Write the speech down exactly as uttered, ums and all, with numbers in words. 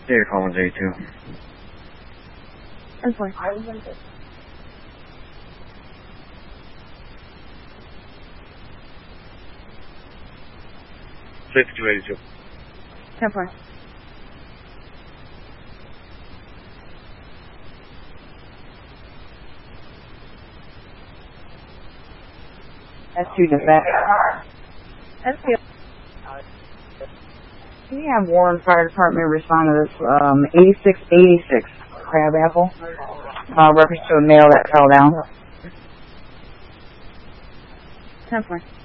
Yeah, you're calling J two. ten four. sixty-two eighty-two. ten four. That's two dispatch. That's good. Can you have Warren Fire Department respond to this um, eighty-six eighty-six Crabapple? Uh, reference to a male that fell down. ten four.